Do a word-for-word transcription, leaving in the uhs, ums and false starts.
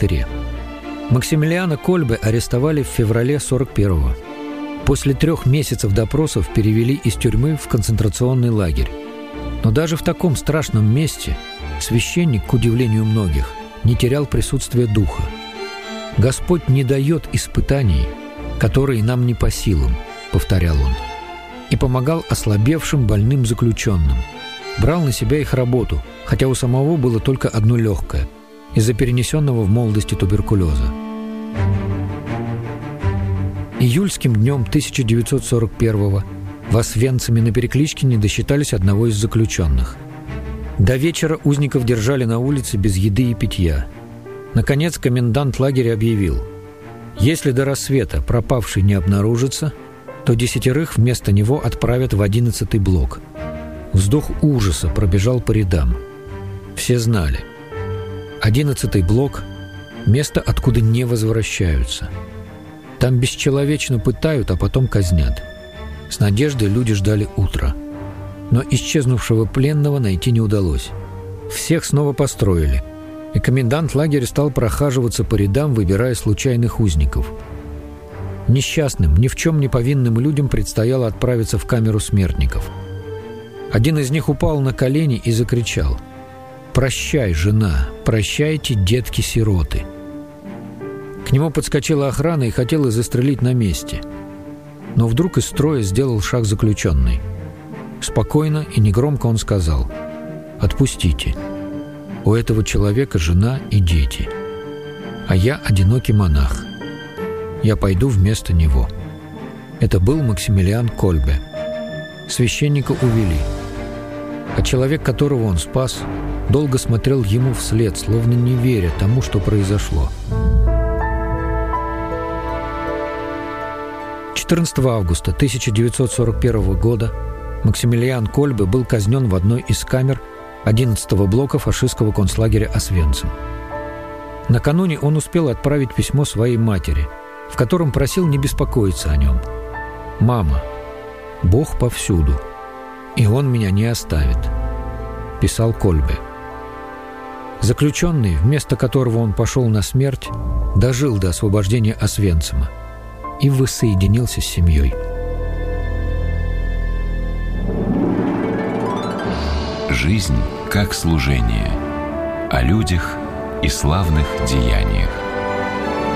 монастыре. Максимилиана Кольбе арестовали в феврале сорок первого. После трех месяцев допросов перевели из тюрьмы в концентрационный лагерь. Но даже в таком страшном месте священник, к удивлению многих, не терял присутствия духа. «Господь не дает испытаний, которые нам не по силам», — повторял он, и помогал ослабевшим больным заключенным. Брал на себя их работу, хотя у самого было только одно легкое, из-за перенесенного в молодости туберкулеза. Июльским днем тысяча девятьсот сорок первого в Освенциме на Перекличке не досчитались одного из заключенных. До вечера узников держали на улице без еды и питья. Наконец комендант лагеря объявил: если до рассвета пропавший не обнаружится, то десятерых вместо него отправят в одиннадцатый блок. Вздох ужаса пробежал по рядам. Все знали: одиннадцатый блок – место, откуда не возвращаются. Там бесчеловечно пытают, а потом казнят. С надеждой люди ждали утра. Но исчезнувшего пленного найти не удалось. Всех снова построили, и комендант лагеря стал прохаживаться по рядам, выбирая случайных узников. Несчастным, ни в чем не повинным людям предстояло отправиться в камеру смертников. Один из них упал на колени и закричал: «Прощай, жена, прощайте, детки-сироты». К нему подскочила охрана и хотела застрелить на месте. Но вдруг из строя сделал шаг заключенный. Спокойно и негромко он сказал: «Отпустите. У этого человека жена и дети. А я одинокий монах. Я пойду вместо него». Это был Максимилиан Кольбе. Священника увели. А человек, которого он спас, долго смотрел ему вслед, словно не веря тому, что произошло. четырнадцатого августа тысяча девятьсот сорок первого года Максимилиан Кольбе был казнен в одной из камер одиннадцатого блока фашистского концлагеря Освенцим. Накануне он успел отправить письмо своей матери, в котором просил не беспокоиться о нем. «Мама, Бог повсюду, и Он меня не оставит», – писал Кольбе. Заключенный, вместо которого он пошел на смерть, дожил до освобождения Освенцима и воссоединился с семьей. Жизнь как служение. О людях и славных деяниях.